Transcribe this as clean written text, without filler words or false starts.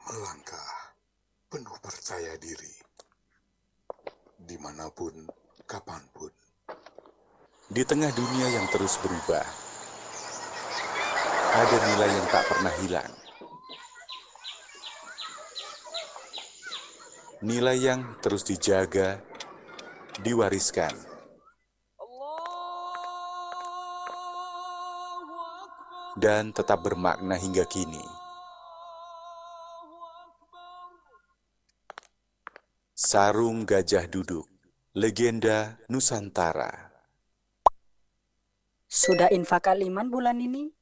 Melangkah penuh percaya diri, dimanapun, kapanpun. Di tengah dunia yang terus berubah, ada nilai yang tak pernah hilang. Nilai yang terus dijaga, diwariskan. Dan tetap bermakna hingga kini. Sarung Gajah Duduk, legenda Nusantara. Sudah infak Aliman bulan ini?